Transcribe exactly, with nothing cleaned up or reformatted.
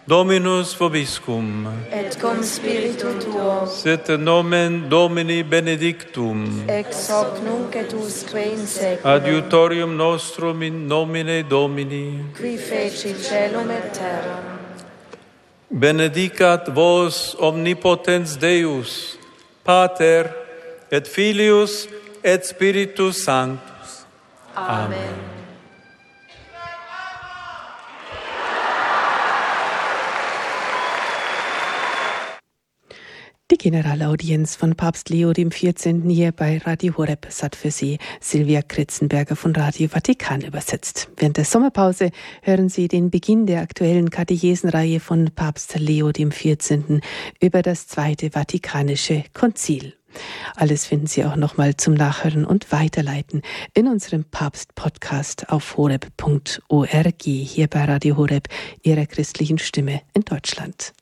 Dominus vobiscum. Et cum spiritu tuo. Sit nomen Domini benedictum. Ex hoc nunc et usque in seculum. Adiutorium nostrum in nomine Domini. Qui feci celum et terram. Benedicat vos omnipotens Deus, Pater et Filius et Spiritus Sanctus. Amen. Amen. Die Generalaudienz von Papst Leo dem vierzehnten hier bei Radio Horeb hat für Sie Silvia Kritzenberger von Radio Vatikan übersetzt. Während der Sommerpause hören Sie den Beginn der aktuellen Katechesenreihe von Papst Leo dem vierzehnten über das Zweite Vatikanische Konzil. Alles finden Sie auch nochmal zum Nachhören und Weiterleiten in unserem Papst-Podcast auf horeb punkt org, hier bei Radio Horeb, Ihrer christlichen Stimme in Deutschland.